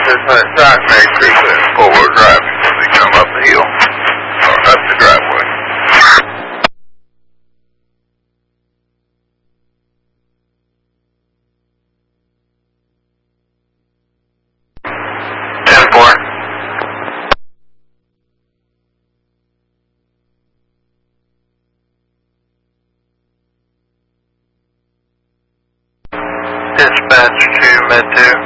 Dock makers in forward driving when they come up the hill, or up the driveway. Dispatch to Med 2.